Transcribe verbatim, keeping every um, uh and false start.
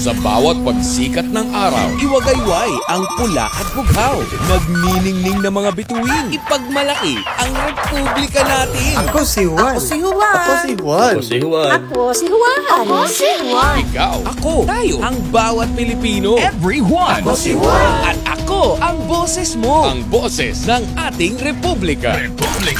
Sa bawat pagsikat ng araw, iwagayway ang pula at bughaw. Magniningning na mga bituin, ipagmalaki ang republika natin. Ako si Juan. Ako si Juan. Ako si Juan. Ako si Juan. Ako si Juan. Ako si Juan. Ikaw, ako, tayo, ang bawat Pilipino. Everyone! Ako si Juan. At ako, ang boses mo. Ang boses ng ating republika. Republic